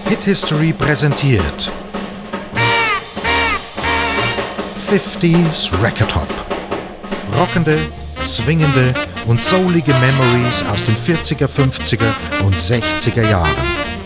Hit History präsentiert 50s Record Hop. Rockende, swingende und soulige Memories aus den 40er, 50er und 60er Jahren.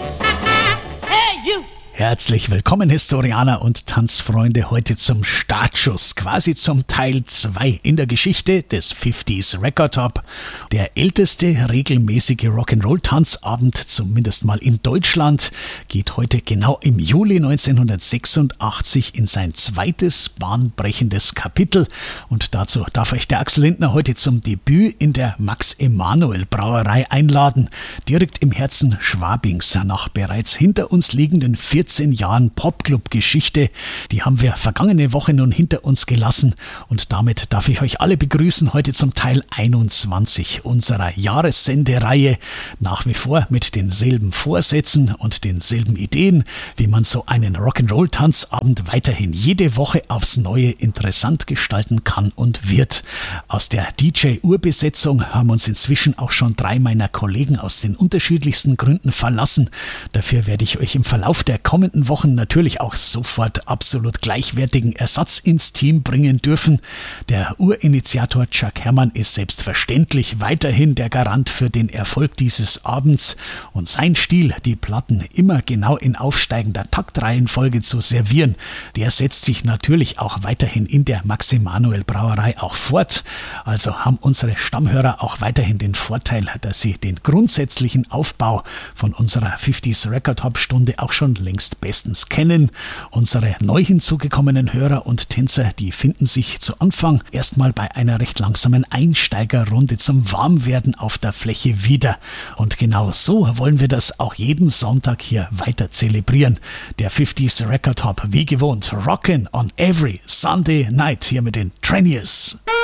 Herzlich willkommen, Historianer und Tanzfreunde, heute zum Startschuss, quasi zum Teil 2 in der Geschichte des 50s Record Hop. Der älteste regelmäßige Rock'n'Roll-Tanzabend, zumindest mal in Deutschland, geht heute genau im Juli 1986 in sein zweites bahnbrechendes Kapitel. Und dazu darf euch der Axel Lindner heute zum Debüt in der Max-Emanuel-Brauerei einladen, direkt im Herzen Schwabings, nach bereits hinter uns liegenden 14 Jahren Popclub-Geschichte. Die haben wir vergangene Woche nun hinter uns gelassen und damit darf ich euch alle begrüßen heute zum Teil 21 unserer Jahressendereihe. Nach wie vor mit denselben Vorsätzen und denselben Ideen, wie man so einen Rock'n'Roll-Tanzabend weiterhin jede Woche aufs Neue interessant gestalten kann und wird. Aus der DJ-Urbesetzung haben uns inzwischen auch schon 3 meiner Kollegen aus den unterschiedlichsten Gründen verlassen. Dafür werde ich euch im Verlauf der kommenden Wochen natürlich auch sofort absolut gleichwertigen Ersatz ins Team bringen dürfen. Der Urinitiator Chuck Herrmann ist selbstverständlich weiterhin der Garant für den Erfolg dieses Abends und sein Stil, die Platten immer genau in aufsteigender Taktreihenfolge zu servieren, der setzt sich natürlich auch weiterhin in der Max-Emanuel-Brauerei auch fort. Also haben unsere Stammhörer auch weiterhin den Vorteil, dass sie den grundsätzlichen Aufbau von unserer 50s Record Hop Stunde auch schon längst bestens kennen. Unsere neu hinzugekommenen Hörer und Tänzer, die finden sich zu Anfang erstmal bei einer recht langsamen Einsteigerrunde zum Warmwerden auf der Fläche wieder. Und genau so wollen wir das auch jeden Sonntag hier weiter zelebrieren. Der 50s Record Hop, wie gewohnt, rockin' on every Sunday night hier mit den Trainiers.